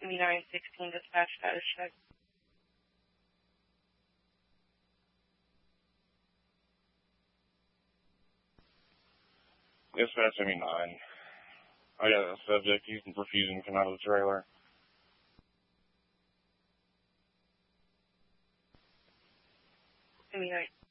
Semi 916 dispatch status check. Dispatch Semi 9. I got a subject using perfusion to come out of the trailer. Semi 9.